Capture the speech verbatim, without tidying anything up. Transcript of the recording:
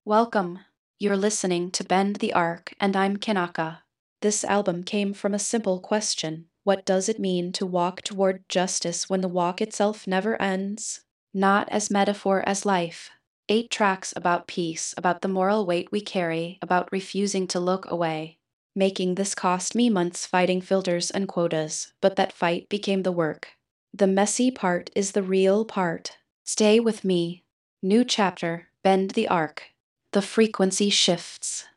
Welcome. You're listening to Bend the Arc, and I'm Kanaka. This album came from a simple question: what does it mean to walk toward justice when the walk itself never ends? Not as metaphor as life. Eight tracks about peace, about the moral weight we carry, about refusing to look away. Making this cost me months fighting filters and quotas, but that fight became the work. The messy part is the real part. Stay with me. New chapter, Bend the Arc. The frequency shifts.